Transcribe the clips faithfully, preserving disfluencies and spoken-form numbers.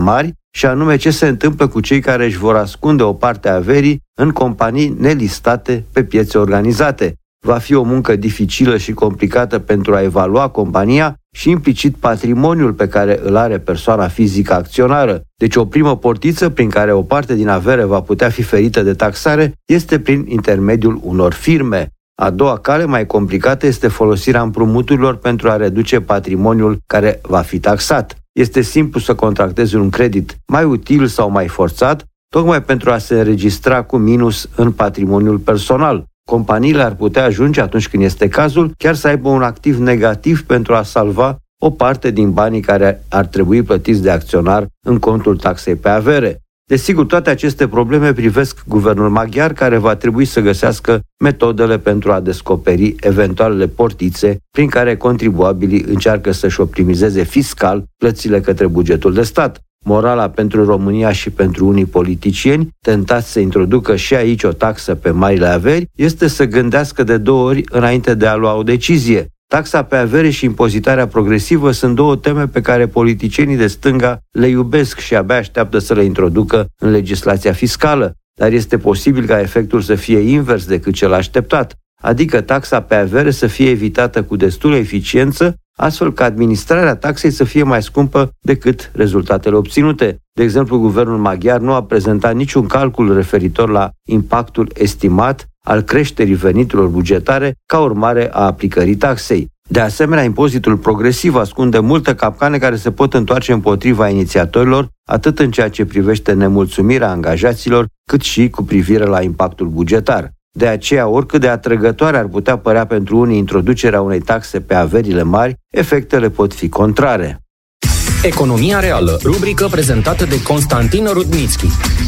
mari, și anume ce se întâmplă cu cei care își vor ascunde o parte a averii în companii nelistate pe piețe organizate. Va fi o muncă dificilă și complicată pentru a evalua compania și implicit patrimoniul pe care îl are persoana fizică acționară. Deci o primă portiță prin care o parte din avere va putea fi ferită de taxare este prin intermediul unor firme. A doua cale, mai complicată, este folosirea împrumuturilor pentru a reduce patrimoniul care va fi taxat. Este simplu să contractezi un credit mai util sau mai forțat, tocmai pentru a se înregistra cu minus în patrimoniul personal. Companiile ar putea ajunge, atunci când este cazul, chiar să aibă un activ negativ pentru a salva o parte din banii care ar trebui plătiți de acționar în contul taxei pe avere. Desigur, toate aceste probleme privesc guvernul maghiar, care va trebui să găsească metodele pentru a descoperi eventualele portițe prin care contribuabilii încearcă să-și optimizeze fiscal plățile către bugetul de stat. Morala pentru România și pentru unii politicieni, tentați să introducă și aici o taxă pe marile averi, este să gândească de două ori înainte de a lua o decizie. Taxa pe avere și impozitarea progresivă sunt două teme pe care politicienii de stânga le iubesc și abia așteaptă să le introducă în legislația fiscală, dar este posibil ca efectul să fie invers decât cel așteptat, adică taxa pe avere să fie evitată cu destulă eficiență, astfel că administrarea taxei să fie mai scumpă decât rezultatele obținute. De exemplu, guvernul maghiar nu a prezentat niciun calcul referitor la impactul estimat al creșterii veniturilor bugetare ca urmare a aplicării taxei. De asemenea, impozitul progresiv ascunde multe capcane care se pot întoarce împotriva inițiatorilor, atât în ceea ce privește nemulțumirea angajaților, cât și cu privire la impactul bugetar. De aceea, oricât de atrăgătoare ar putea părea pentru unii introducerea unei taxe pe averile mari, efectele pot fi contrare. Economia reală, rubrică prezentată de Constantin Rudnitschi.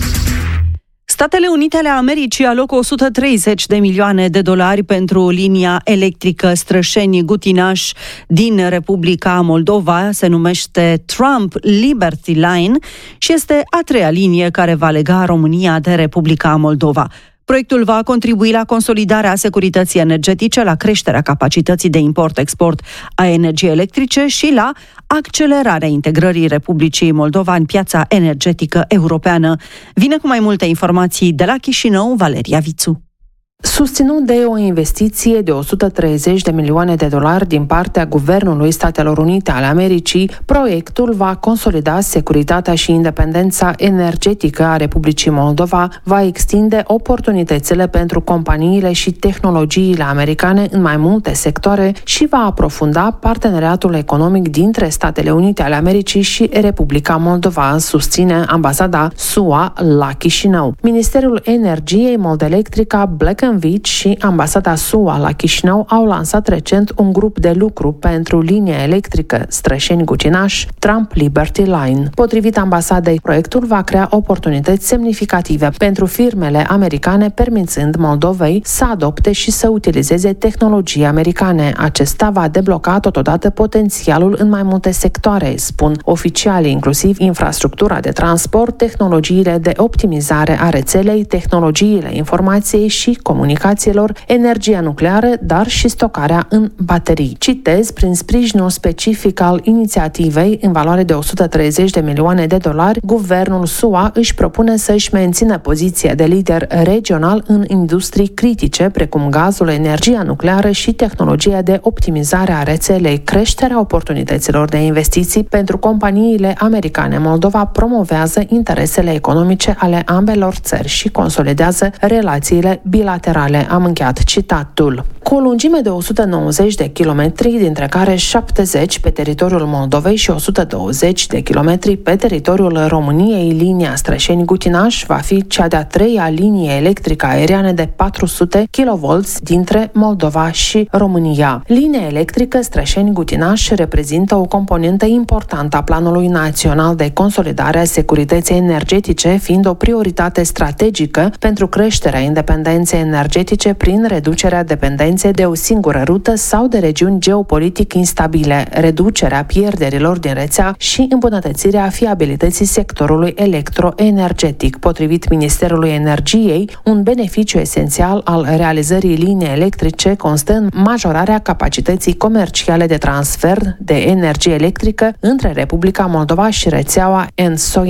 Statele Unite ale Americii alocă o sută treizeci de milioane de dolari pentru linia electrică Strășeni-Gutinaș din Republica Moldova. Se numește Trump Liberty Line și este a treia linie care va lega România de Republica Moldova. Proiectul va contribui la consolidarea securității energetice, la creșterea capacității de import-export a energiei electrice și la accelerarea integrării Republicii Moldova în piața energetică europeană. Vine cu mai multe informații de la Chișinău, Valeria Vițu. Susținut de o investiție de o sută treizeci de milioane de dolari din partea Guvernului Statelor Unite ale Americii, proiectul va consolida securitatea și independența energetică a Republicii Moldova, va extinde oportunitățile pentru companiile și tehnologiile americane în mai multe sectoare și va aprofunda parteneriatul economic dintre Statele Unite ale Americii și Republica Moldova, susține ambasada S U A la Chișinău. Ministerul Energiei, Moldelectrica, Black și ambasada S U A la Chișinău au lansat recent un grup de lucru pentru linia electrică Strășeni-Gutinaș, Trump Liberty Line. Potrivit ambasadei, proiectul va crea oportunități semnificative pentru firmele americane, permițând Moldovei să adopte și să utilizeze tehnologii americane. Acesta va debloca totodată potențialul în mai multe sectoare, spun oficialii, inclusiv infrastructura de transport, tehnologiile de optimizare a rețelei, tehnologiile informației și comunicării comunicațiilor, energia nucleară, dar și stocarea în baterii. Citez, prin sprijinul specific al inițiativei, în valoare de o sută treizeci de milioane de dolari, guvernul S U A își propune să-și mențină poziția de lider regional în industrii critice, precum gazul, energia nucleară și tehnologia de optimizare a rețelei. Creșterea oportunităților de investiții pentru companiile americane. Moldova promovează interesele economice ale ambelor țări și consolidează relațiile bilaterale. Am încheiat citatul. Cu o lungime de o sută nouăzeci de kilometri, dintre care șaptezeci pe teritoriul Moldovei și o sută douăzeci de kilometri pe teritoriul României, linia Strășeni-Gutinaș va fi cea de-a treia linie electrică aeriană de patru sute kilovolți dintre Moldova și România. Linia electrică Strășeni-Gutinaș reprezintă o componentă importantă a Planului Național de Consolidare a Securității Energetice, fiind o prioritate strategică pentru creșterea independenței energetice prin reducerea dependenței de o singură rută sau de regiuni geopolitic instabile, reducerea pierderilor din rețea și îmbunătățirea fiabilității sectorului electroenergetic. Potrivit Ministerului Energiei, un beneficiu esențial al realizării liniei electrice constă în majorarea capacității comerciale de transfer de energie electrică între Republica Moldova și rețeaua ENSO